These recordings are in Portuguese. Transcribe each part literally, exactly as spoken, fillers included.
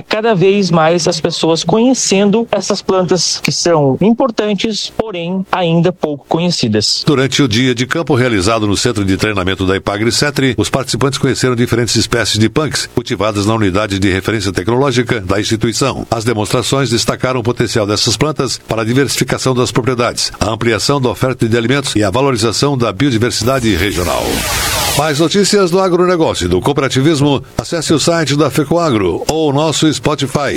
cada vez mais as pessoas conhecendo essas plantas que são importantes, porém ainda pouco conhecidas. Durante o dia de campo realizado no Centro de Treinamento da Ipagre-Cetri, os participantes conheceram diferentes espécies de punks cultivadas na unidade de referência tecnológica da instituição. As demonstrações destacaram o potencial dessas plantas para a diversificação das propriedades, a ampliação da oferta de alimentos e a valorização da biodiversidade regional. Mais notícias do agronegócio e do cooperativismo, acesse o site da FECOAGRO ou o nosso Spotify.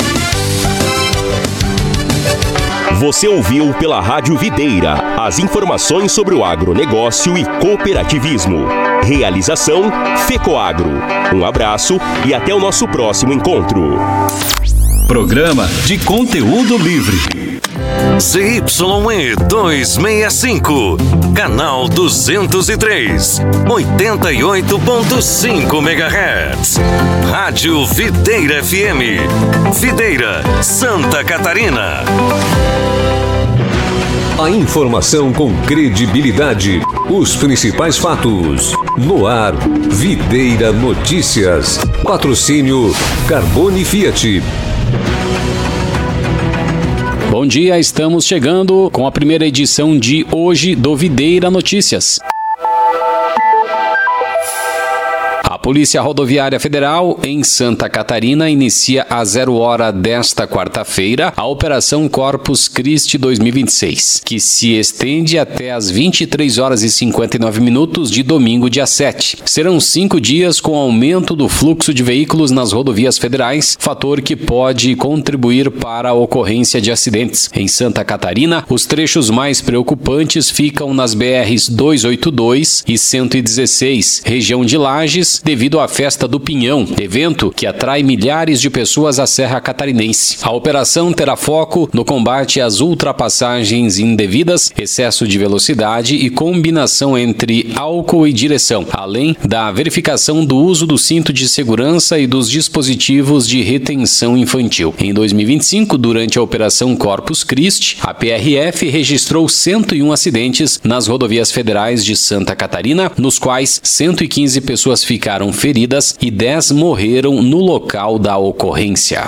Você ouviu pela Rádio Videira as informações sobre o agronegócio e cooperativismo. Realização FECOAGRO. Um abraço e até o nosso próximo encontro. Programa de conteúdo livre. Z Y E duzentos e sessenta e cinco, canal duzentos e três, oitenta e oito ponto cinco megahertz. Rádio Videira F M, Videira, Santa Catarina. A informação com credibilidade, os principais fatos. No ar, Videira Notícias. Patrocínio Carbone Fiat. Bom dia, estamos chegando com a primeira edição de hoje do Videira Notícias. A Polícia Rodoviária Federal, em Santa Catarina, inicia a zero hora desta quarta-feira a Operação Corpus Christi dois mil e vinte e seis, que se estende até às vinte e três horas e cinquenta e nove minutos de domingo, dia sete. Serão cinco dias com aumento do fluxo de veículos nas rodovias federais, fator que pode contribuir para a ocorrência de acidentes. Em Santa Catarina, os trechos mais preocupantes ficam nas B Rs duzentos e oitenta e dois e cento e dezesseis, região de Lages, devido à Festa do Pinhão, evento que atrai milhares de pessoas à Serra Catarinense. A operação terá foco no combate às ultrapassagens indevidas, excesso de velocidade e combinação entre álcool e direção, além da verificação do uso do cinto de segurança e dos dispositivos de retenção infantil. Em dois mil e vinte e cinco, durante a Operação Corpus Christi, a P R F registrou cento e um acidentes nas rodovias federais de Santa Catarina, nos quais cento e quinze pessoas ficaram feridas e dez morreram no local da ocorrência.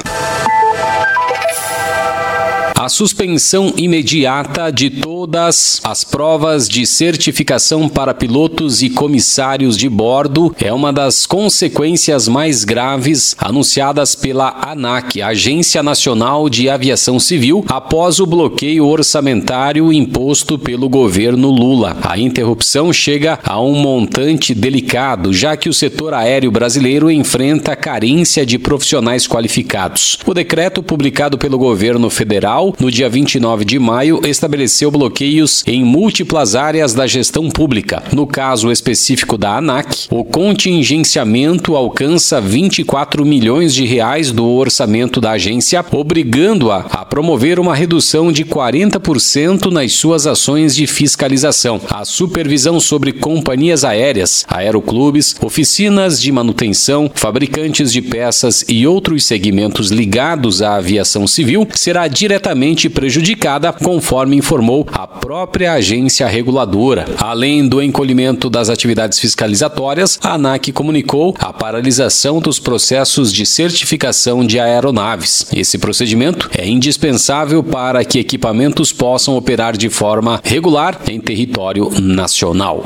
A suspensão imediata de todas as provas de certificação para pilotos e comissários de bordo é uma das consequências mais graves anunciadas pela ANAC, Agência Nacional de Aviação Civil, após o bloqueio orçamentário imposto pelo governo Lula. A interrupção chega a um montante delicado, já que o setor aéreo brasileiro enfrenta carência de profissionais qualificados. O decreto publicado pelo governo federal no dia vinte e nove de maio, estabeleceu bloqueios em múltiplas áreas da gestão pública. No caso específico da ANAC, o contingenciamento alcança vinte e quatro milhões de reais do orçamento da agência, obrigando-a a promover uma redução de quarenta por cento nas suas ações de fiscalização. A supervisão sobre companhias aéreas, aeroclubes, oficinas de manutenção, fabricantes de peças e outros segmentos ligados à aviação civil será diretamente prejudicada, conforme informou a própria agência reguladora. Além do encolhimento das atividades fiscalizatórias, a ANAC comunicou a paralisação dos processos de certificação de aeronaves. Esse procedimento é indispensável para que equipamentos possam operar de forma regular em território nacional.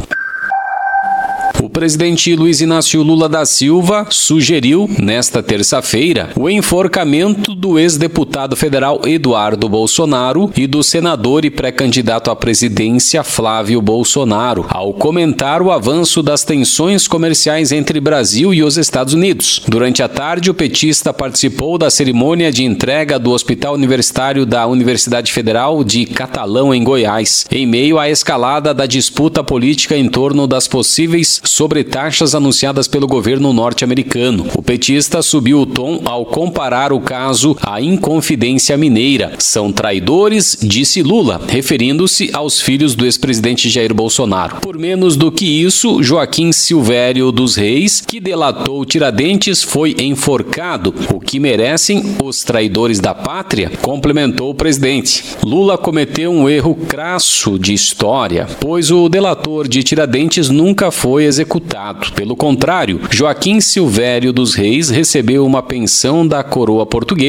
O presidente Luiz Inácio Lula da Silva sugeriu, nesta terça-feira, o enforcamento do ex-deputado federal Eduardo Bolsonaro e do senador e pré-candidato à presidência Flávio Bolsonaro, ao comentar o avanço das tensões comerciais entre Brasil e os Estados Unidos. Durante a tarde, o petista participou da cerimônia de entrega do Hospital Universitário da Universidade Federal de Catalão, em Goiás, em meio à escalada da disputa política em torno das possíveis sobre taxas anunciadas pelo governo norte-americano. O petista subiu o tom ao comparar o caso à Inconfidência Mineira. São traidores, disse Lula, referindo-se aos filhos do ex-presidente Jair Bolsonaro. Por menos do que isso, Joaquim Silvério dos Reis, que delatou Tiradentes, foi enforcado. O que merecem os traidores da pátria? Complementou o presidente. Lula cometeu um erro crasso de história, pois o delator de Tiradentes nunca foi executado. Pelo contrário, Joaquim Silvério dos Reis recebeu uma pensão da coroa portuguesa